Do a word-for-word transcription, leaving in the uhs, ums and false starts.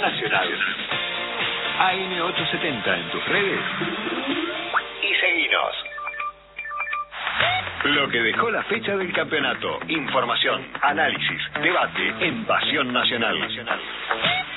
Nacional. A M ochocientos setenta en tus redes y seguinos. Lo que dejó la fecha del campeonato. Información, análisis, debate en Pasión Nacional.